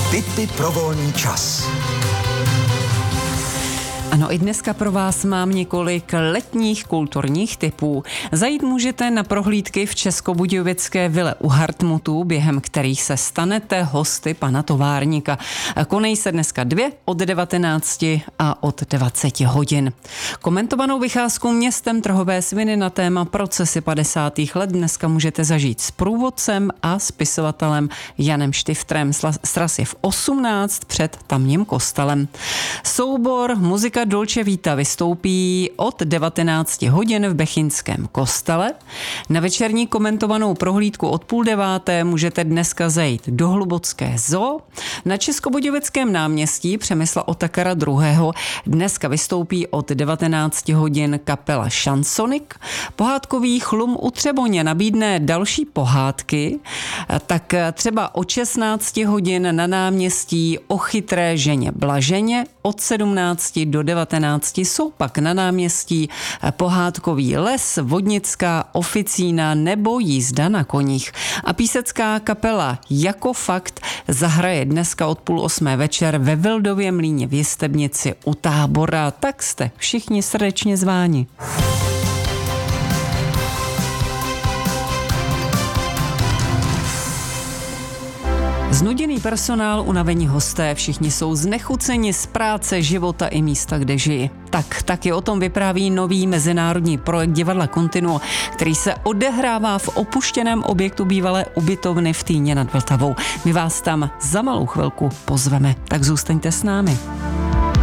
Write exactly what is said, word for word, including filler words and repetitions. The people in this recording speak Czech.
Tipy pro volný čas. Ano, i dneska pro vás mám několik letních kulturních tipů. Zajít můžete na prohlídky v Českobudějovické vile u Hartmutů, během kterých se stanete hosty pana továrníka. Konají se dneska dvě od devatenácti a od dvaceti hodin. Komentovanou vycházku městem Trhové Sviny na téma procesy padesátých let dneska můžete zažít s průvodcem a spisovatelem Janem Štiftrem. Sraz je v osmnáct před tamním kostelem. Soubor muzika Dolce Vita vystoupí od devatenácti hodin v Bechyňském kostele. Na večerní komentovanou prohlídku od půl deváté můžete dneska zajít do Hlubocké zoo. Na Českobudějovickém náměstí Přemysla Otakara druhého. dneska vystoupí od devatenácti hodin kapela Šansonik. Pohádkový Chlum u Třeboně nabídne další pohádky, tak třeba od šestnácti hodin na náměstí O chytré ženě Blaženě, od sedmnácti do devatenácti jsou pak na náměstí pohádkový Les, Vodnická oficína nebo jízda na koních. A písecká kapela Jako fakt zahraje dneska od půl osmé večer ve Vildově mlýně v Jistebnici u Tábora. Tak jste všichni srdečně zváni. Znuděný personál, unavení hosté, všichni jsou znechuceni z práce, života i místa, kde žijí. Tak, taky o tom vypráví nový mezinárodní projekt Divadla Continuo, který se odehrává v opuštěném objektu bývalé ubytovny v Týně nad Vltavou. My vás tam za malou chvilku pozveme, tak zůstaňte s námi.